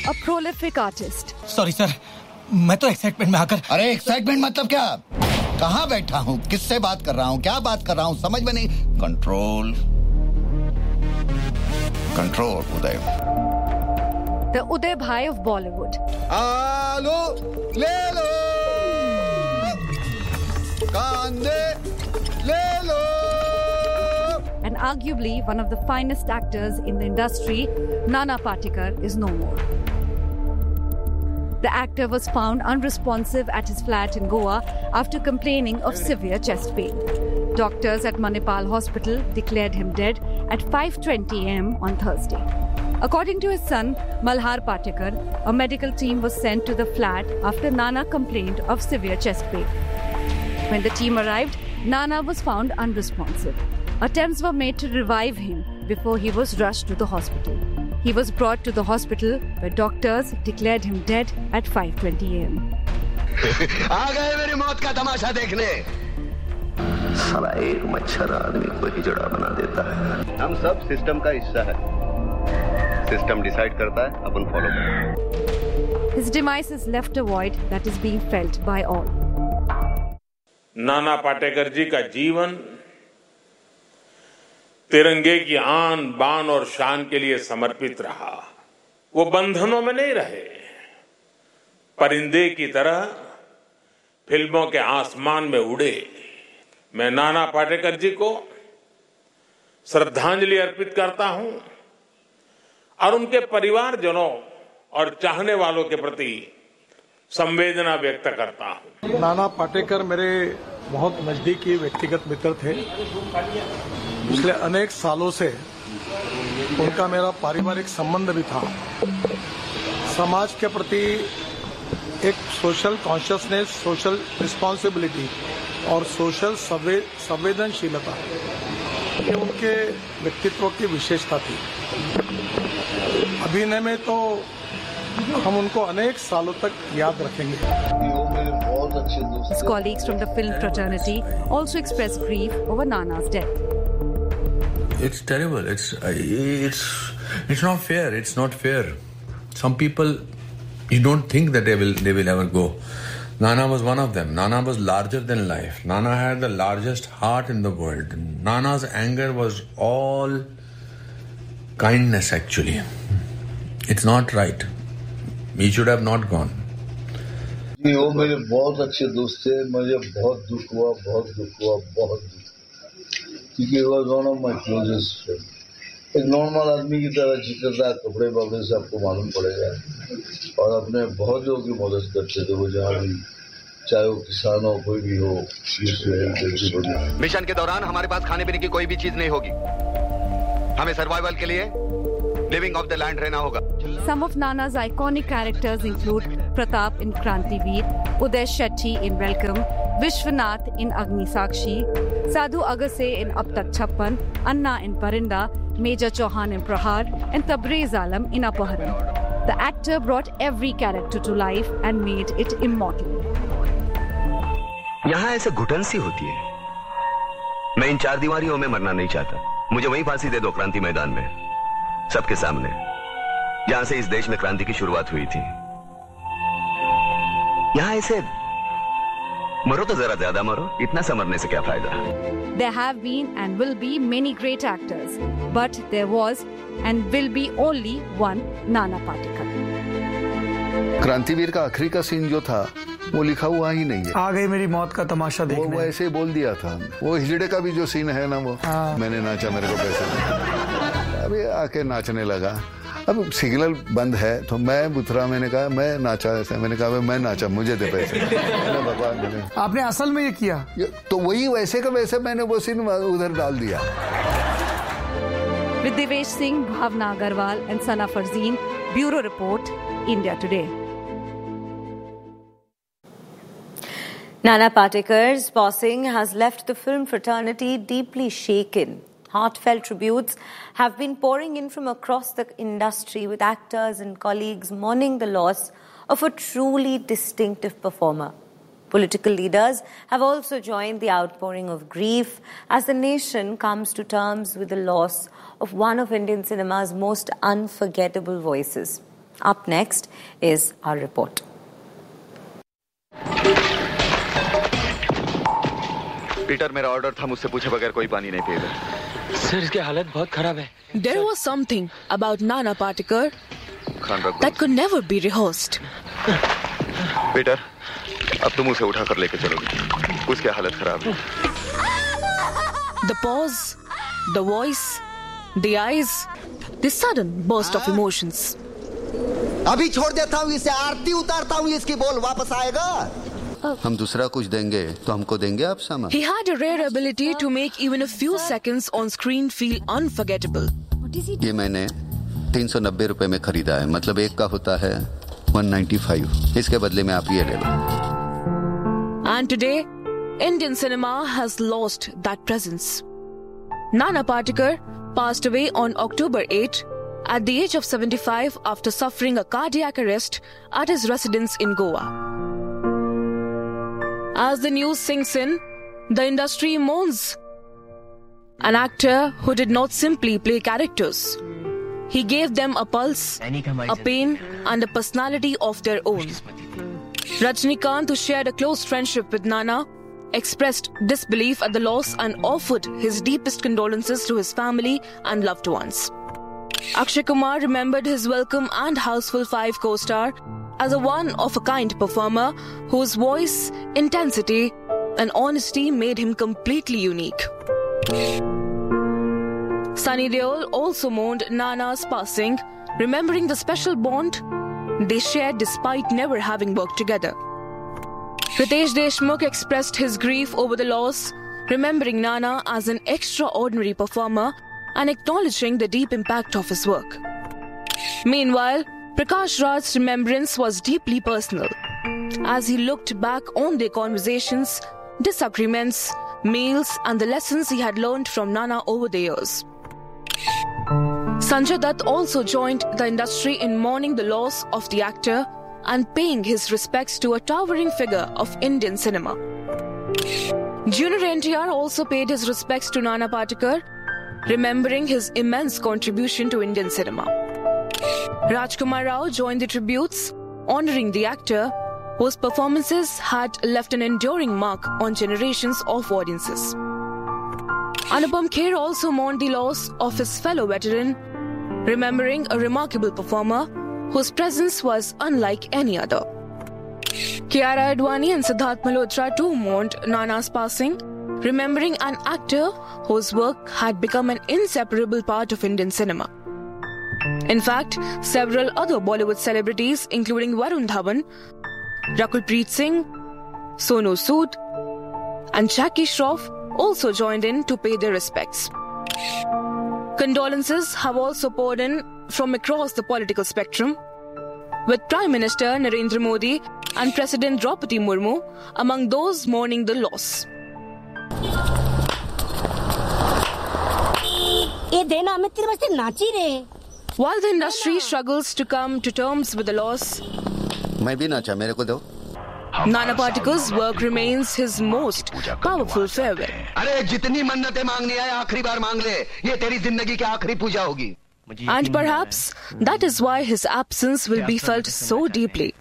a prolific artist. Sorry sir, मैं तो excitement में आकर। अरे एक्साइटमेंट मतलब क्या? कहाँ बैठा हूँ, किससे बात कर रहा हूँ, क्या बात कर रहा हूँ, समझ में नहीं। Control Uday. The Uday Bhai of Bollywood. आलू ले लो, कांदे ले लो. And arguably one of the finest actors in the industry, Nana Patekar is no more. The actor was found unresponsive at his flat in Goa after complaining of severe chest pain. Doctors at Manipal Hospital declared him dead at 5:20 a.m. on Thursday. According to his son, Malhar Patekar, a medical team was sent to the flat after Nana complained of severe chest pain. When the team arrived, Nana was found unresponsive. Attempts were made to revive him before he was rushed to the hospital. He was brought to the hospital where doctors declared him dead at 5:20 a.m. आ गए मेरी मौत का तमाशा देखने। साला एक मच्छर आदमी को हिजड़ा बना देता है। हम सब सिस्टम का हिस्सा है। सिस्टम डिसाइड करता है, अपन फॉलो करते हैं। His demise has left a void that is being felt by all. Nana Patekar जी का जीवन तिरंगे की आन बान और शान के लिए समर्पित रहा। वो बंधनों में नहीं रहे, परिंदे की तरह फिल्मों के आसमान में उड़े। मैं नाना पाटेकर जी को श्रद्धांजलि अर्पित करता हूं और उनके परिवारजनों और चाहने वालों के प्रति संवेदना व्यक्त करता हूं। नाना पाटेकर मेरे बहुत नजदीकी व्यक्तिगत मित्र थे। पिछले अनेक सालों से उनका मेरा पारिवारिक संबंध भी था। समाज के प्रति एक सोशल कॉन्शियसनेस, सोशल रिस्पॉन्सिबिलिटी और सोशल संवेदनशीलता ये उनके व्यक्तित्व की विशेषता थी। अभिनय में तो हम उनको अनेक सालों तक याद रखेंगे। His colleagues from the film fraternity also expressed grief over Nana's death. It's terrible. It's not fair. It's not fair. Some people, you don't think that they will ever go. Nana was one of them. Nana was larger than life. Nana had the largest heart in the world. Nana's anger was all kindness actually. It's not right. He should have not gone. वो मेरे बहुत अच्छे दोस्त थे। मुझे बहुत दुख हुआ क्योंकि वो one of my closest friend. एक नॉर्मल आदमी की तरह चिकता, कपड़े वगैरह से आपको मालूम पड़ेगा, और अपने बहुत लोगों की मदद करते थे वो जहाँ भी, चाहे वो किसान हो, कोई भी हो। मिशन के दौरान हमारे पास खाने पीने की कोई भी चीज नहीं होगी। हमें सर्वाइवल के लिए लिविंग ऑफ द लैंड रहना होगा। Some of Nana's iconic characters include Pratap in Krantiveer, Uday Shetty in Welcome, Vishwanath in Agni Sakshi, Sadhu Agase in Ab Tak Chappan, Anna in Parinda, Major Chauhan in Prahar, and Tabrez Alam in Apaharan. The actor brought every character to life and made it immortal. यहाँ ऐसे घुटन सी होती है। मैं इन चार दीवारियों में मरना नहीं चाहता। मुझे वहीं फांसी दे दो, क्रांति मैदान में, सबके सामने, जहां से इस देश में क्रांति की शुरुआत हुई थी। यहां ऐसे मरो तो जरा ज्यादा मरो, इतना सा मरने से क्या फायदा। There have been and will be many great actors, but there was and will be only one Nana Patekar. क्रांतिवीर का आखिरी का सीन जो था वो लिखा हुआ ही नहीं है। आ गई मेरी मौत का तमाशा देखने। वो ऐसे बोल दिया था। वो हिजड़े का भी जो सीन है ना, वो मैंने नाचा, मेरे को पैसे दे। अभी आके नाचने लगा। अब सिग्नल बंद है तो मैं बुथरा, मैंने कहा मैं नाचा ऐसे, मैंने कहा मैं नाचा, मुझे दे पैसे। भगवान मैंने, आपने असल में ये किया? तो वही वैसे का वैसे मैंने वो सीन उधर डाल दिया। With Devesh Singh, Bhavna Agarwal and Sana Farzeen, Bureau Report, India Today. Nana Patekar's passing has left the film fraternity deeply shaken. Heartfelt tributes have been pouring in from across the industry, with actors and colleagues mourning the loss of a truly distinctive performer. Political leaders have also joined the outpouring of grief as the nation comes to terms with the loss of one of Indian cinema's most unforgettable voices. Up next is our report. Peter, मेरा order था मुझसे पूछे बगैर कोई पानी नहीं पिएगा। Sir, इसकी हालत बहुत खराब है। There was something about Nana Patekar that could never be rehearsed. Peter, अब तुम उसे उठाकर लेके चलोगी। उसकी हालत खराब है। The pause, the voice, the eyes, the sudden burst of emotions. अभी छोड़ देता हूँ इसे, आरती उतारता हूँ, इसकी बोल वापस आएगा। हम दूसरा कुछ देंगे तो हमको देंगे आप सामान। He had a rare ability to make even a few seconds on screen feel unforgettable. ये मैंने 390 रुपए में खरीदा है, मतलब एक का होता है 195। इसके बदले में आप ये ले लो। And today, Indian cinema has lost that presence. Nana Patekar passed away on October 8 at the age of 75 after suffering a cardiac arrest at his residence in Goa. As the news sinks in, the industry mourns. An actor who did not simply play characters. He gave them a pulse, a pain, and a personality of their own. Rajinikanth, who shared a close friendship with Nana, expressed disbelief at the loss and offered his deepest condolences to his family and loved ones. Akshay Kumar remembered his Welcome and Houseful 5 co-star as a one-of-a-kind performer whose voice, intensity, and honesty made him completely unique. Sunny Deol also mourned Nana's passing, remembering the special bond they shared despite never having worked together. Ritesh Deshmukh expressed his grief over the loss, remembering Nana as an extraordinary performer and acknowledging the deep impact of his work. Meanwhile, Prakash Raj's remembrance was deeply personal, as he looked back on their conversations, disagreements, meals, and the lessons he had learned from Nana over the years. Sanjay Dutt also joined the industry in mourning the loss of the actor and paying his respects to a towering figure of Indian cinema. Junior NTR also paid his respects to Nana Patekar, remembering his immense contribution to Indian cinema. Rajkumar Rao joined the tributes, honoring the actor whose performances had left an enduring mark on generations of audiences. Anupam Kher also mourned the loss of his fellow veteran, remembering a remarkable performer whose presence was unlike any other. Kiara Advani and Siddharth Malhotra too mourned Nana's passing, remembering an actor whose work had become an inseparable part of Indian cinema. In fact, several other Bollywood celebrities, including Varun Dhawan, Rakul Preet Singh, Sonu Sood, and Jackie Shroff, also joined in to pay their respects. Condolences have also poured in from across the political spectrum, with Prime Minister Narendra Modi and President Draupadi Murmu among those mourning the loss. While the industry struggles to come to terms with the loss, Nana Patekar's work remains his most powerful farewell. And perhaps that is why his absence will be felt so deeply.